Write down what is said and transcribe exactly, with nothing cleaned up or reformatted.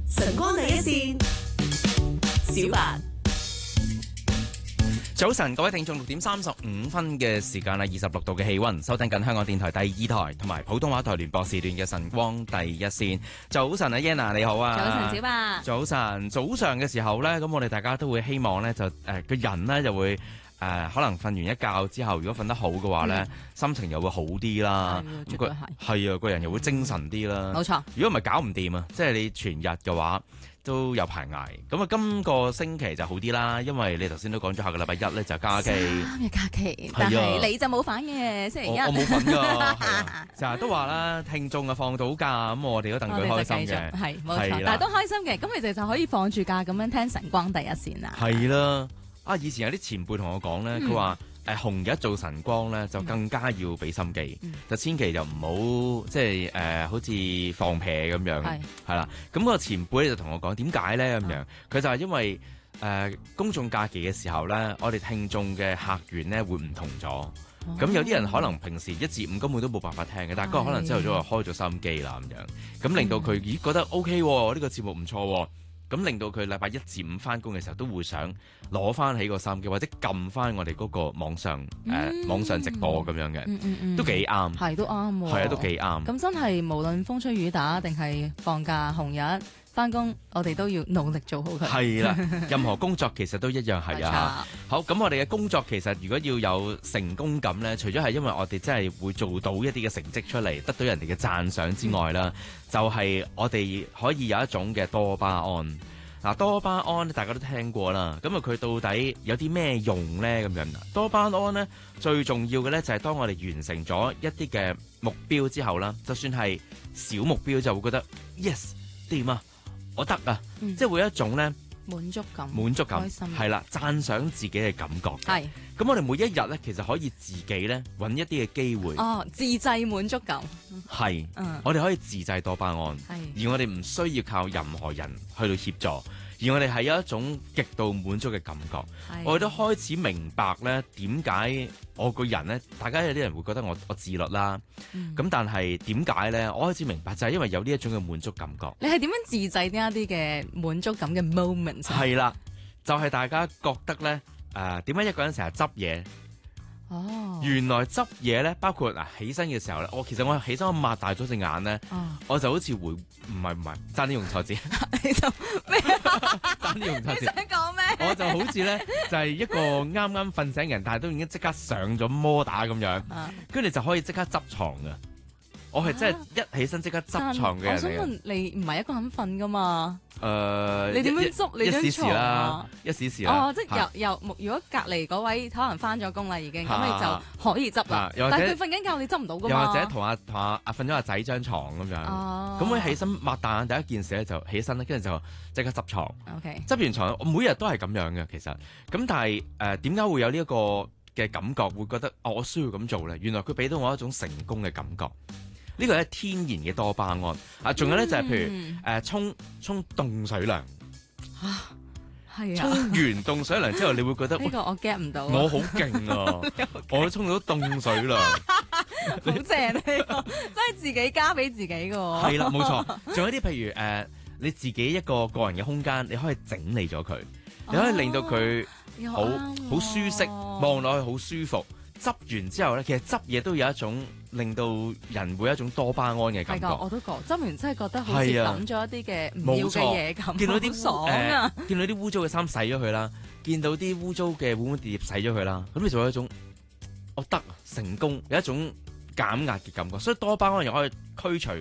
晨光第一線，小白。 早晨，各位聽眾，六點三十五分嘅時間啦，二十六度嘅氣溫，收聽緊香港電台第二台同埋普通話台聯播時段嘅晨光第一線。早晨啊 Yana 你好啊。 早晨小白。 早晨，早上嘅時候呢，咁我哋大家都會希望呢，就誒個、呃、人呢就會誒、呃、可能瞓完一覺之後，如果瞓得好嘅話呢、嗯，心情又會好啲啦。 絕對係。 係啊，個人又會精神啲啦。 冇錯。如果唔係搞唔掂啊，即係你全日嘅話。都有排捱，咁啊今個星期就好啲啦，因為你頭先都講咗下個禮拜一咧就假期， 三日假期，但係你就冇反嘅，星期一我冇份㗎，成日都話啦，聽眾啊放到假，咁我哋都戥佢開心嘅， 係冇錯，但係都開心嘅，咁你哋就可以放住假咁樣聽晨光第一線啦。 係啦，啊以前有啲前輩同我講咧，佢話。誒紅日做晨光咧，就更加要俾心機、嗯，就千祈就唔好即係誒，好似放屁咁樣，係啦。咁、那個前輩咧就同我講點解咧咁樣，佢就係因為誒、呃、公眾假期嘅時候咧，我哋聽眾嘅客源咧會唔同咗。咁、哦、有啲人可能平時一至五根本都冇辦法聽嘅，但係嗰日可能朝頭早就開咗收音機啦咁樣，咁令到佢咦覺得 O K 喎，呢、這個節目唔錯喎。咁令到佢禮拜一至五翻工嘅時候都會想攞翻起個收音機，或者撳翻我哋嗰個網上誒、嗯呃、網上直播咁樣嘅、嗯嗯嗯，都幾啱， 係都啱喎， 係啊都幾啱。咁真係無論風吹雨打定係放假紅日翻工，我哋都要努力做好佢。係啦，任何工作其實都一樣係啊。好，咁我哋嘅工作其實如果要有成功感咧，除咗係因為我哋真係會做到一啲嘅成績出嚟，得到人哋嘅讚賞之外啦、嗯，就係、是、我哋可以有一種嘅多巴胺。嗱，多巴胺大家都聽過啦，咁啊佢到底有啲咩用咧？咁樣多巴胺咧最重要嘅咧就係當我哋完成咗一啲嘅目標之後啦，就算係小目標就會覺得 yes 掂啊，我得啊、嗯，即係會有一種咧滿足感、 滿足感係啦，讚賞自己嘅感覺。係咁，我哋每一日咧其實可以自己咧揾一啲嘅機會。 哦，自製滿足感係，嗯，我哋可以自製多巴胺，而我哋唔需要靠任何人去到協助，而我哋係有一種極度滿足嘅感覺。我哋都開始明白咧點解我個人咧，大家有啲人會覺得我我自律啦，咁、嗯、但係點解咧？我開始明白就係因為有呢一種嘅滿足感覺。 你係點樣自製呢一啲嘅滿足感嘅 moment？ 係啦，就係、是、大家覺得咧，誒點解一個人成日執嘢？哦，原來執嘢咧，包括嗱起身嘅時候咧，我其實我起身我擘大咗隻眼咧、哦，我就好似回唔係唔係，爭啲用錯字， 你就咩？ 爭啲用錯字， 你想講咩？ 我就好似咧就係、是、一個啱啱瞓醒嘅人，但係都已經即刻上咗摩打咁樣，跟、啊、住就可以即刻執床㗎。我係真係一起身即刻執床嘅人嚟嘅。我想問你唔係一個人瞓噶嘛？ 誒、呃， 你點樣執你張床啊？ 一時時啦， 哦，即係由由如果隔離嗰位可能翻咗工啦已經，咁你就可以執啦。但係佢瞓緊覺，你執唔到噶嘛？ 又或者同阿同阿阿瞓咗阿仔張床咁樣。哦。咁我起身擘大眼第一件事咧就起身咧，跟住就即刻執床。O K。執完床，我每日都係咁樣嘅其實。咁但係誒點解會有呢一個嘅感覺，會覺得哦我需要咁做咧？原來佢俾到我一種成功嘅感覺。呢個係天然嘅多巴胺啊！仲有咧就係譬如誒沖沖凍水涼啊，係啊！ 沖完凍水涼之後，你會覺得呢個我 get 唔到， 我好勁啊！我都沖到凍水涼， 好正呢個，真係自己加俾自己嘅。 係啦，冇錯。仲有啲譬如誒你自己一個個人嘅空間，你可以整理咗佢，你可以令到佢好好舒適，望落去好舒服。執完之後咧，其實執嘢都有一種令到人會有一種多巴胺嘅感覺。 我都覺執完真係覺得好似抌咗一啲嘅唔要嘅嘢咁。 見到啲爽啊！ 呃、見到啲污糟嘅衫洗咗佢啦，見到啲污糟嘅碗碗碟碟洗咗佢啦，咁你就有一種我得成功，有一種減壓嘅感覺。所以多巴胺又可以驅除